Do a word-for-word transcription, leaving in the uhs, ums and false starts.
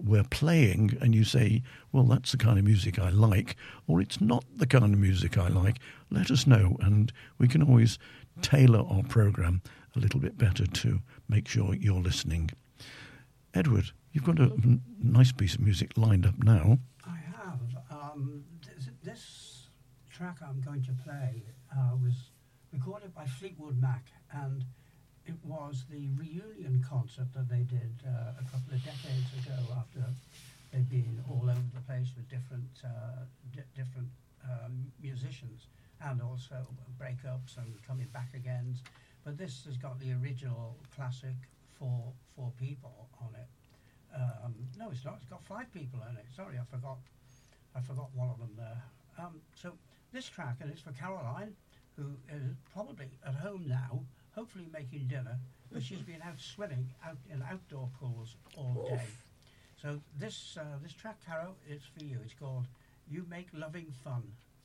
we're playing and you say, well, that's the kind of music I like, or it's not the kind of music I like, let us know, and we can always tailor our programme a little bit better to make sure you're listening. Edward, you've got a n- nice piece of music lined up now. I have. Um, this, this track I'm going to play uh, was recorded by Fleetwood Mac, and it was the reunion concert that they did uh, a couple of decades ago after they'd been all over the place with different uh, di- different um, musicians, and also breakups and coming back again. But this has got the original classic four four people on it. Um, no, it's not. It's got five people on it. Sorry, I forgot. I forgot one of them there. Um, so this track, and it's for Caroline, who is probably at home now, hopefully making dinner, but she's been out swimming out in outdoor pools all day. So this uh, this track, Caro, is for you. It's called "You Make Loving Fun."